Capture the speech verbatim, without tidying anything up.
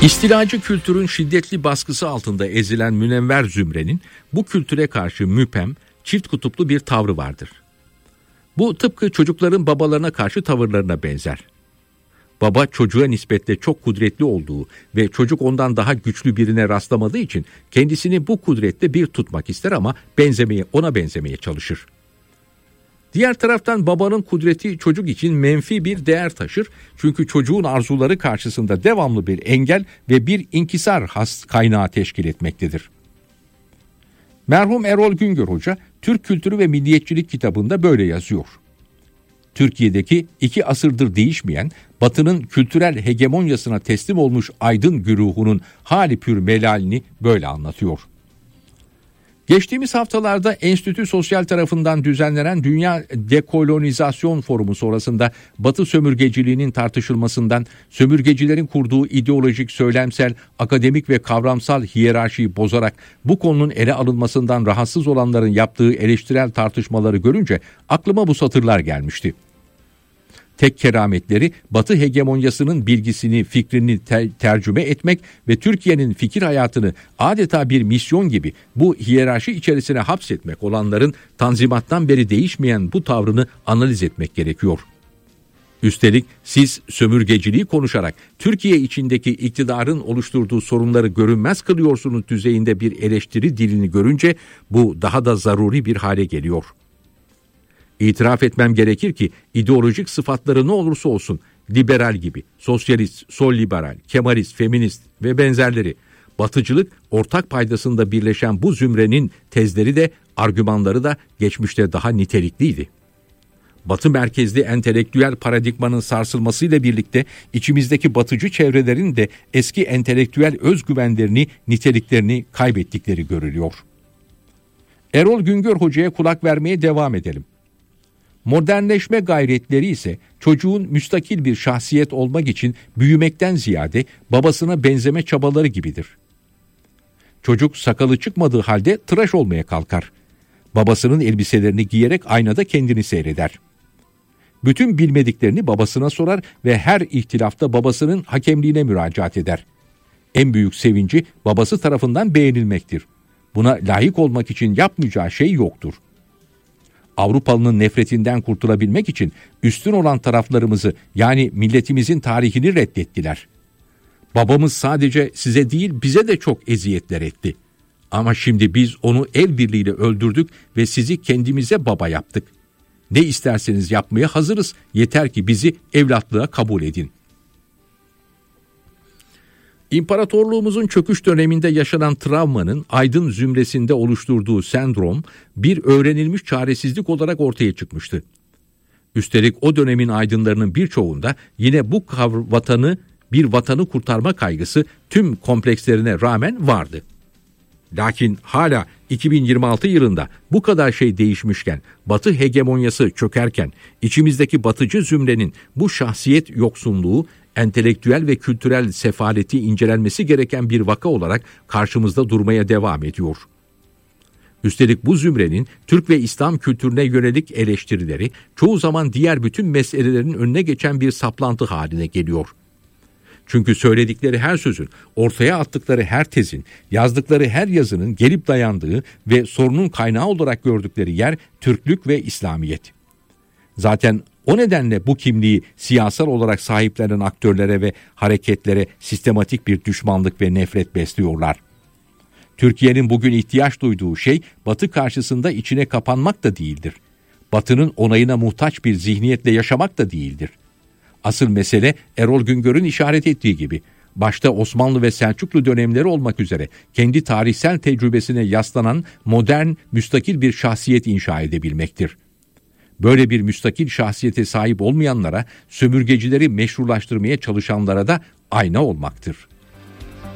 İstilacı kültürün şiddetli baskısı altında ezilen münevver zümrenin bu kültüre karşı müphem, çift kutuplu bir tavrı vardır. Bu tıpkı çocukların babalarına karşı tavırlarına benzer. Baba çocuğa nispetle çok kudretli olduğu ve çocuk ondan daha güçlü birine rastlamadığı için kendisini bu kudretle bir tutmak ister ama benzemeye, ona benzemeye çalışır. Diğer taraftan babanın kudreti çocuk için menfi bir değer taşır. Çünkü çocuğun arzuları karşısında devamlı bir engel ve bir inkisar has kaynağı teşkil etmektedir. Merhum Erol Güngör Hoca Türk Kültürü ve Milliyetçilik kitabında böyle yazıyor. Türkiye'deki iki asırdır değişmeyen, Batı'nın kültürel hegemonyasına teslim olmuş aydın güruhunun hali pür melalini böyle anlatıyor. Geçtiğimiz haftalarda Enstitü Sosyal tarafından düzenlenen Dünya Dekolonizasyon Forumu sonrasında Batı sömürgeciliğinin tartışılmasından, sömürgecilerin kurduğu ideolojik, söylemsel, akademik ve kavramsal hiyerarşiyi bozarak bu konunun ele alınmasından rahatsız olanların yaptığı eleştirel tartışmaları görünce aklıma bu satırlar gelmişti. Tek kerametleri Batı hegemonyasının bilgisini, fikrini ter- tercüme etmek ve Türkiye'nin fikir hayatını adeta bir misyon gibi bu hiyerarşi içerisine hapsetmek olanların Tanzimat'tan beri değişmeyen bu tavrını analiz etmek gerekiyor. Üstelik siz sömürgeciliği konuşarak Türkiye içindeki iktidarın oluşturduğu sorunları görünmez kılıyorsunuz düzeyinde bir eleştiri dilini görünce bu daha da zaruri bir hale geliyor. İtiraf etmem gerekir ki ideolojik sıfatları ne olursa olsun liberal gibi, sosyalist, sol liberal, kemalist, feminist ve benzerleri, batıcılık ortak paydasında birleşen bu zümrenin tezleri de argümanları da geçmişte daha nitelikliydi. Batı merkezli entelektüel paradigmanın sarsılmasıyla birlikte içimizdeki batıcı çevrelerin de eski entelektüel özgüvenlerini, niteliklerini kaybettikleri görülüyor. Erol Güngör Hoca'ya kulak vermeye devam edelim. Modernleşme gayretleri ise çocuğun müstakil bir şahsiyet olmak için büyümekten ziyade babasına benzeme çabaları gibidir. Çocuk sakalı çıkmadığı halde tıraş olmaya kalkar. Babasının elbiselerini giyerek aynada kendini seyreder. Bütün bilmediklerini babasına sorar ve her ihtilafta babasının hakemliğine müracaat eder. En büyük sevinci babası tarafından beğenilmektir. Buna layık olmak için yapmayacağı şey yoktur. Avrupalının nefretinden kurtulabilmek için üstün olan taraflarımızı, yani milletimizin tarihini reddettiler. Babamız sadece size değil bize de çok eziyetler etti. Ama şimdi biz onu el birliğiyle öldürdük ve sizi kendimize baba yaptık. Ne isterseniz yapmaya hazırız, yeter ki bizi evlatlığa kabul edin. İmparatorluğumuzun çöküş döneminde yaşanan travmanın aydın zümresinde oluşturduğu sendrom bir öğrenilmiş çaresizlik olarak ortaya çıkmıştı. Üstelik o dönemin aydınlarının birçoğunda yine bu vatanı, bir vatanı kurtarma kaygısı tüm komplekslerine rağmen vardı. Lakin hala iki bin yirmi altı yılında bu kadar şey değişmişken, Batı hegemonyası çökerken içimizdeki batıcı zümrenin bu şahsiyet yoksunluğu, entelektüel ve kültürel sefaleti incelenmesi gereken bir vaka olarak karşımızda durmaya devam ediyor. Üstelik bu zümrenin Türk ve İslam kültürüne yönelik eleştirileri çoğu zaman diğer bütün meselelerin önüne geçen bir saplantı haline geliyor. Çünkü söyledikleri her sözün, ortaya attıkları her tezin, yazdıkları her yazının gelip dayandığı ve sorunun kaynağı olarak gördükleri yer Türklük ve İslamiyet. Zaten o nedenle bu kimliği siyasal olarak sahiplenen aktörlere ve hareketlere sistematik bir düşmanlık ve nefret besliyorlar. Türkiye'nin bugün ihtiyaç duyduğu şey Batı karşısında içine kapanmak da değildir. Batı'nın onayına muhtaç bir zihniyetle yaşamak da değildir. Asıl mesele Erol Güngör'ün işaret ettiği gibi, başta Osmanlı ve Selçuklu dönemleri olmak üzere kendi tarihsel tecrübesine yaslanan modern, müstakil bir şahsiyet inşa edebilmektir. Böyle bir müstakil şahsiyete sahip olmayanlara, sömürgecileri meşrulaştırmaya çalışanlara da ayna olmaktır.